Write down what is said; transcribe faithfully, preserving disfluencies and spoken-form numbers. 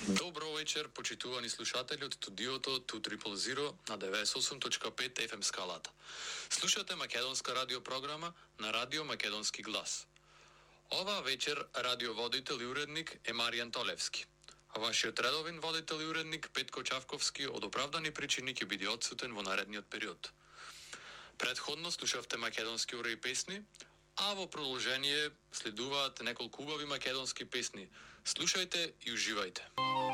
Добро вечер, почитувани слушатели од студиото две зero зero zero на деветдесет и осум точка пет еф ем скалата. Слушате македонска радиопрограма на Радио Македонски глас. Ова вечер радиоводител и уредник е Маријан Толевски. А вашиот редовен водител и уредник Петко Чавковски од оправдани причини ќе биде отсутен во наредниот период. Предходно слушавте македонски уреи песни, а во продолжение следуваат неколку убави македонски песни. Слушајте и уживајте.